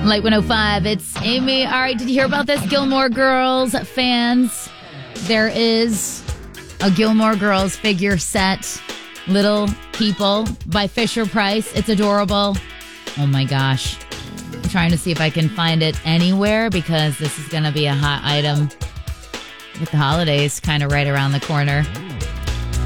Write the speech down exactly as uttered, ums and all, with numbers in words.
Light one oh five, it's Amy. All right, did you hear about this? Gilmore Girls fans, there is a Gilmore Girls figure set, Little People by Fisher-Price. It's adorable. Oh my gosh. I'm trying to see if I can find it anywhere because this is going to be a hot item with the holidays kind of right around the corner.